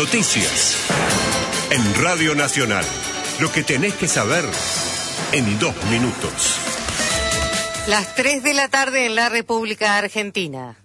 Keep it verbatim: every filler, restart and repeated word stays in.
Noticias. En Radio Nacional. Lo que tenés que saber en dos minutos. Las tres de la tarde en la República Argentina.